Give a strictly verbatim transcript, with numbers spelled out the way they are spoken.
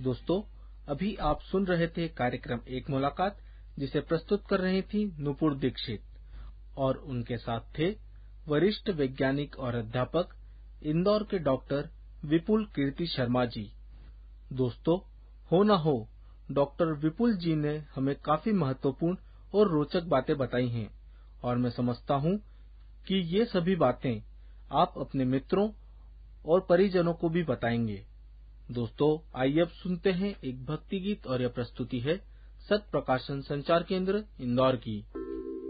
दोस्तों, अभी आप सुन रहे थे कार्यक्रम एक मुलाकात, जिसे प्रस्तुत कर रही थी नुपुर दीक्षित और उनके साथ थे वरिष्ठ वैज्ञानिक और अध्यापक इंदौर के डॉक्टर विपुल कीर्ति शर्मा जी। दोस्तों, हो न हो डॉक्टर विपुल जी ने हमें काफी महत्वपूर्ण और रोचक बातें बताई हैं और मैं समझता हूँ कि ये सभी बातें आप अपने मित्रों और परिजनों को भी बताएंगे। दोस्तों, आइए अब सुनते हैं एक भक्ति गीत और यह प्रस्तुति है सत प्रकाशन संचार केंद्र इंदौर की।